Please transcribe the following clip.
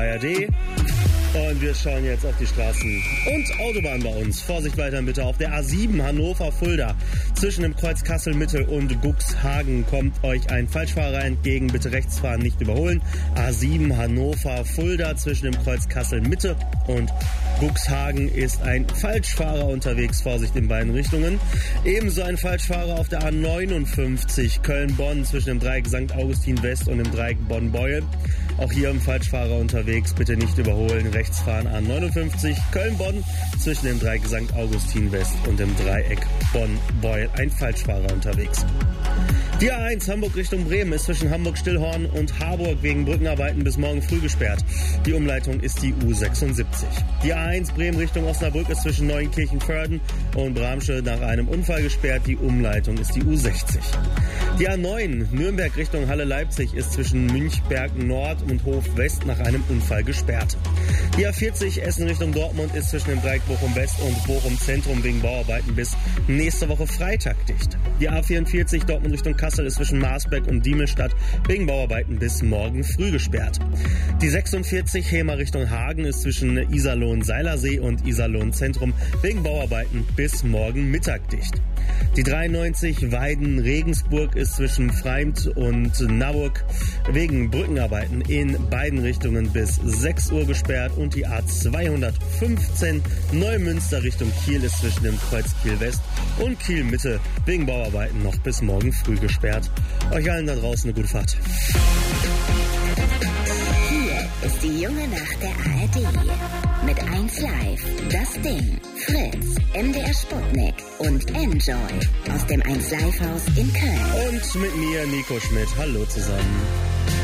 ARD. Und wir schauen jetzt auf die Straßen und Autobahnen bei uns. Vorsicht weiterhin bitte auf der A7 Hannover-Fulda. Zwischen dem Kreuz Kassel-Mitte und Cuxhagen kommt euch ein Falschfahrer entgegen. Bitte rechts fahren, nicht überholen. A7 Hannover-Fulda zwischen dem Kreuz Kassel-Mitte und Cuxhagen ist ein Falschfahrer unterwegs. Vorsicht in beiden Richtungen. Ebenso ein Falschfahrer auf der A59 Köln-Bonn zwischen dem Dreieck St. Augustin West und dem Dreieck Bonn-Beuel. Auch hier ein Falschfahrer unterwegs. Bitte nicht überholen. Rechts fahren A59 Köln-Bonn zwischen dem Dreieck St. Augustin West und dem Dreieck Bonn-Beuel. Ein Falschfahrer unterwegs. Die A1 Hamburg Richtung Bremen ist zwischen Hamburg-Stillhorn und Harburg wegen Brückenarbeiten bis morgen früh gesperrt. Die Umleitung ist die U76. Die A1 Bremen Richtung Osnabrück ist zwischen Neunkirchen-Vörden und Bramsche nach einem Unfall gesperrt. Die Umleitung ist die U60. Die A9 Nürnberg Richtung Halle-Leipzig ist zwischen Münchberg Nord und Hof West nach einem Unfall gesperrt. Die A40 Essen Richtung Dortmund ist zwischen dem Dreieck Bochum West und Bochum Zentrum wegen Bauarbeiten bis nächste Woche Freitag dicht. Die A44 Dortmund Richtung Kassel ist zwischen Marsberg und Diemelstadt wegen Bauarbeiten bis morgen früh gesperrt. Die 46 Hemer Richtung Hagen ist zwischen Iserlohn-Seilersee und Iserlohn-Zentrum wegen Bauarbeiten bis morgen Mittag dicht. Die 93 Weiden-Regensburg ist zwischen Freimt und Naburg wegen Brückenarbeiten in beiden Richtungen bis 6 Uhr gesperrt und die A215 Neumünster Richtung Kiel ist zwischen dem Kreuz Kiel West und Kiel Mitte wegen Bauarbeiten noch bis morgen früh gesperrt. Euch allen da draußen eine gute Fahrt. Hier ist die junge Nacht der ARD. Mit 1 Live, Das Ding, Fritz, MDR Sputnik und Enjoy aus dem 1 Live Haus in Köln. Und mit mir, Nico Schmidt. Hallo zusammen.